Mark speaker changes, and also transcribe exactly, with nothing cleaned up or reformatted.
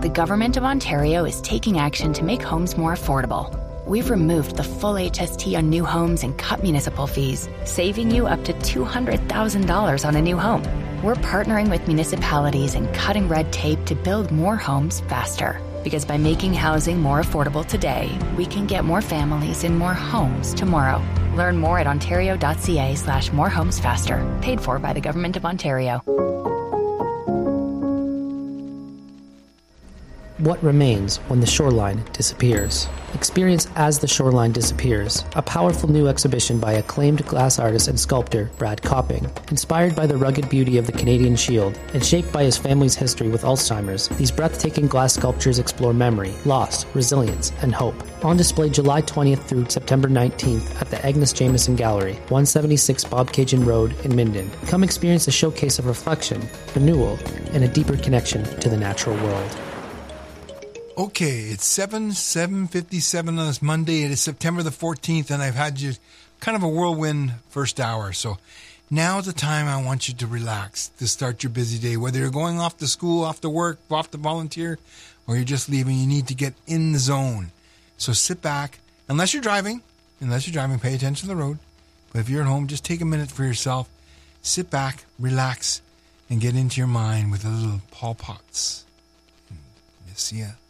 Speaker 1: the Government of Ontario is taking action to make homes more affordable. We've removed the full H S T on new homes and cut municipal fees, saving you up to two hundred thousand dollars on a new home. We're partnering with municipalities and cutting red tape to build more homes faster. Because by making housing more affordable today, we can get more families in more homes tomorrow. Learn more at ontario.ca slash more homes faster. Paid for by the Government of Ontario.
Speaker 2: What remains when the shoreline disappears? Experience As the Shoreline Disappears, a powerful new exhibition by acclaimed glass artist and sculptor Brad Copping. Inspired by the rugged beauty of the Canadian Shield and shaped by his family's history with Alzheimer's, these breathtaking glass sculptures explore memory, loss, resilience, and hope. On display July twentieth through September nineteenth at the Agnes Jameson Gallery, one seventy-six Bobcaygeon Road in Minden. Come experience a showcase of reflection, renewal, and a deeper connection to the natural world.
Speaker 3: Okay, it's seven, seven fifty-seven on this Monday. It is September the fourteenth, and I've had you kind of a whirlwind first hour. So now is the time I want you to relax, to start your busy day. Whether you're going off to school, off to work, off to volunteer, or you're just leaving, you need to get in the zone. So sit back. Unless you're driving, unless you're driving, pay attention to the road. But if you're at home, just take a minute for yourself. Sit back, relax, and get into your mind with a little Paul Potts. See ya.